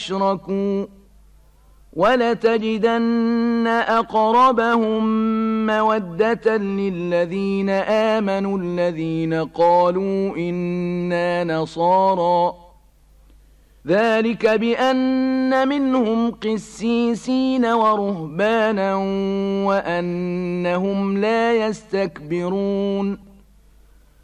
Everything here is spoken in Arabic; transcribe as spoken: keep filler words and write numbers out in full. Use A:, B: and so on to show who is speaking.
A: أشركوا ولتجدن أقربهم مودة للذين آمنوا الذين قالوا إنا نصارى ذلك بأن منهم قسيسين ورهبانا وأنهم لا يستكبرون